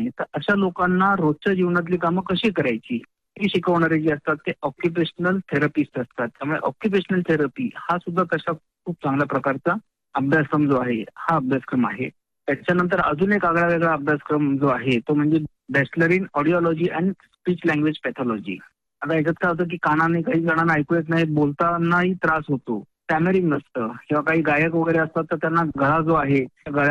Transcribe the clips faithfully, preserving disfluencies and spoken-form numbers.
आहे. तर अशा लोकांना रोजच्या जीवनातली कामं कशी करायची हे शिकवणारे जे असतात ते ऑक्युपेशनल थेरपिस्ट असतात. त्यामुळे ऑक्युपेशनल थेरपी हा सुद्धा तशा खूप चांगल्या प्रकारचा अभ्यासक्रम जो आहे हा अभ्यासक्रम आहे. त्याच्यानंतर अजून एक आगळा वेगळा अभ्यासक्रम जो आहे तो म्हणजे bachelor in audiology and speech language pathology. आता याच्यात काय होतं की कानाने काही जणांना ऐकू येत नाही, बोलतानाही त्रास होतो, टॅमरिंग नसतं किंवा काही गायक वगैरे असतात तर त्यांना गळा जो आहे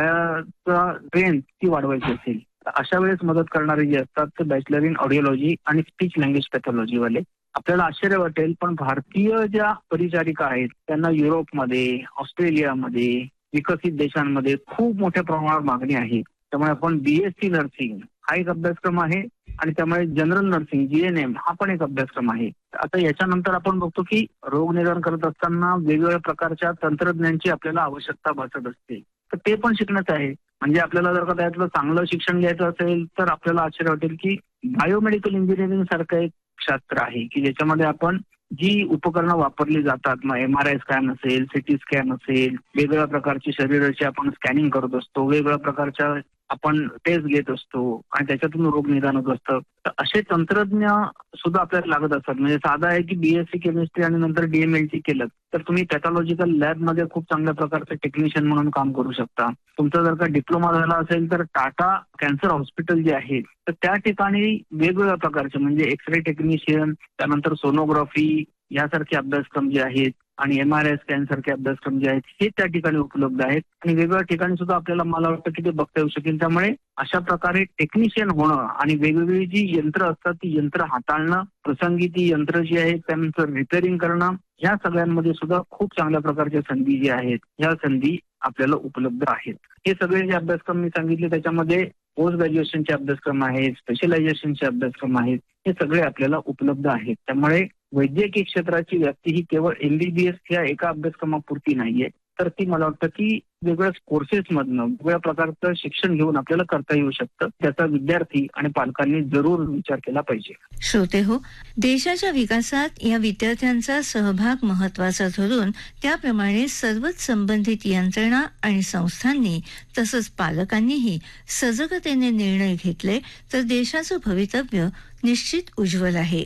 गळ्याचा ट्रेन ती वाढवायची असेल तर अशा वेळेस मदत करणारे जे असतात ते बॅचलर इन ऑडिओलॉजी आणि स्पीच लँग्वेज पॅथॉलॉजी वाले. आपल्याला आश्चर्य वाटेल पण भारतीय ज्या परिचारिका आहेत त्यांना युरोपमध्ये, ऑस्ट्रेलियामध्ये, विकसित देशांमध्ये खूप मोठ्या प्रमाणावर मागणी आहे. त्यामुळे आपण बीएससी नर्सिंग हा एक अभ्यासक्रम आहे आणि त्यामुळे जनरल नर्सिंग जीएनएम हा पण एक अभ्यासक्रम आहे. आता याच्यानंतर आपण बघतो की रोग निदान करत असताना वेगवेगळ्या प्रकारच्या तंत्रज्ञानाची आपल्याला आवश्यकता भासत असते, तर ते पण शिकण्याचं आहे. म्हणजे आपल्याला जर का त्यातलं चांगलं शिक्षण घ्यायचं असेल तर आपल्याला आश्चर्य वाटेल की बायोमेडिकल इंजिनिअरिंग सारखं एक शास्त्र आहे की ज्याच्यामध्ये आपण जी उपकरणं वापरली जातात, मग एम आर आय स्कॅन असेल, सिटी स्कॅन असेल, वेगवेगळ्या प्रकारची शरीराची आपण स्कॅनिंग करत असतो, वेगवेगळ्या प्रकारच्या आपण टेस्ट घेत असतो आणि त्याच्यातून रोग निदान होत असतं. तर असे तंत्रज्ञ सुद्धा आपल्याला लागत असतात. म्हणजे साधा आहे की बीएससी केमिस्ट्री आणि नंतर डीएमएलटी केलं तर तुम्ही पॅथॉलॉजिकल लॅबमध्ये खूप चांगल्या प्रकारचे टेक्निशियन म्हणून काम करू शकता. तुमचा जर का डिप्लोमा झाला असेल तर टाटा कॅन्सर हॉस्पिटल जे आहे तर त्या ठिकाणी वेगवेगळ्या प्रकारचे म्हणजे एक्सरे टेक्निशियन, त्यानंतर सोनोग्राफी यासारखे अभ्यासक्रम जे आहेत आणि एम आर आय स्कॅन सारखे अभ्यासक्रम जे आहेत हे त्या ठिकाणी उपलब्ध आहेत आणि वेगवेगळ्या ठिकाणी सुद्धा आपल्याला मला वाटतं की ते बघता येऊ शकेल. त्यामुळे अशा प्रकारे टेक्निशियन होणं आणि वेगवेगळी जी यंत्र असतात ती यंत्र हाताळणं, प्रसंगी ती यंत्र जी आहेत त्यांचं रिपेअरिंग करणं, ह्या सगळ्यांमध्ये सुद्धा खूप चांगल्या प्रकारच्या संधी जी आहेत ह्या संधी आपल्याला उपलब्ध आहेत. हे सगळे जे अभ्यासक्रम मी सांगितले त्याच्यामध्ये पोस्ट ग्रॅज्युएशनचे अभ्यासक्रम आहेत, स्पेशलायझेशनचे अभ्यासक्रम आहेत, हे सगळे आपल्याला उपलब्ध आहेत. त्यामुळे वैद्यकीय क्षेत्राची व्याप्ती ही केवळ एमबीबीएस या एका अभ्यासक्रमापुरती नाहीये, तर ती मला वाटतं की वेगवेगळ्या कोर्सेस मधनं वेगवेगळ्या प्रकारचं शिक्षण घेऊन आपल्याला करता येऊ शकतं. त्याचा विद्यार्थी आणि पालकांनी जरूर विचार केला पाहिजे. श्रोते हो, देशाच्या विकासात या विद्यार्थ्यांचा सहभाग महत्वाचा ठरून त्याप्रमाणे सर्वच संबंधित यंत्रणा आणि संस्थांनी तसंच पालकांनीही सजगतेने निर्णय घेतले तर देशाचं भवितव्य निश्चित उज्ज्वल आहे.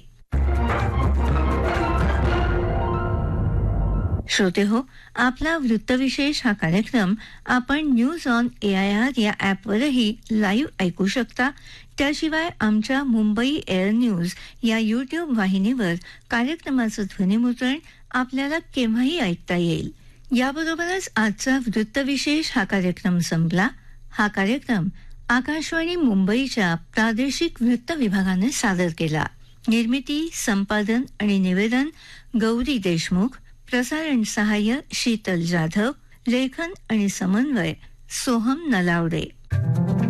श्रोते हो, आपला वृत्तविशेष हा कार्यक्रम आपण news on A I R या ॲपवरही लाईव्ह ऐकू शकता. त्याशिवाय आमच्या मुंबई एअर न्यूज या यूट्यूब वाहिनीवर कार्यक्रमाचं ध्वनिमुद्रण आपल्याला केव्हाही ऐकता येईल. याबरोबरच आजचा वृत्तविशेष हा कार्यक्रम संपला. हा कार्यक्रम आकाशवाणी मुंबईच्या प्रादेशिक वृत्त विभागाने सादर केला. निर्मिती, संपादन आणि निवेदन गौरी देशमुख. प्रसारण सहाय्य शीतल जाधव. लेखन आणि समन्वय सोहम नलावडे.